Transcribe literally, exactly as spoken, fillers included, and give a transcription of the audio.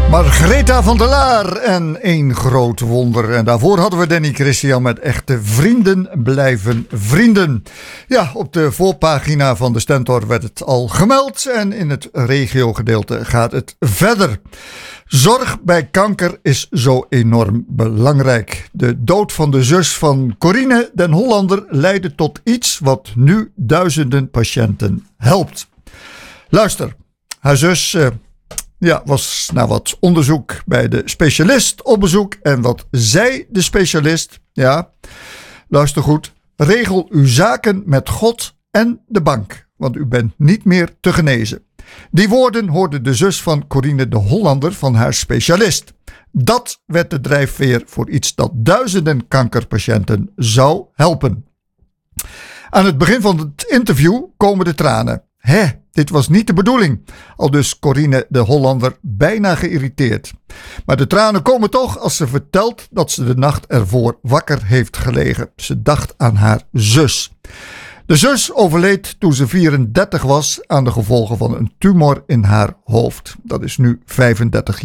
Margaretha van der Laar en één groot wonder. En daarvoor hadden we Danny Christian met Echte Vrienden Blijven Vrienden. Ja, op de voorpagina van de Stentor werd het al gemeld. En in het regiogedeelte gaat het verder. Zorg bij kanker is zo enorm belangrijk. De dood van de zus van Corine den Hollander leidde tot iets wat nu duizenden patiënten helpt. Luister, haar zus... Uh, Ja, was na wat onderzoek bij de specialist op bezoek. En wat zei de specialist? Ja, luister goed. Regel uw zaken met God en de bank, want u bent niet meer te genezen. Die woorden hoorde de zus van Corine de Hollander van haar specialist. Dat werd de drijfveer voor iets dat duizenden kankerpatiënten zou helpen. Aan het begin van het interview komen de tranen. Hé, dit was niet de bedoeling, aldus Corine de Hollander bijna geïrriteerd. Maar de tranen komen toch als ze vertelt dat ze de nacht ervoor wakker heeft gelegen. Ze dacht aan haar zus. De zus overleed toen ze vierendertig was aan de gevolgen van een tumor in haar hoofd. Dat is nu vijfendertig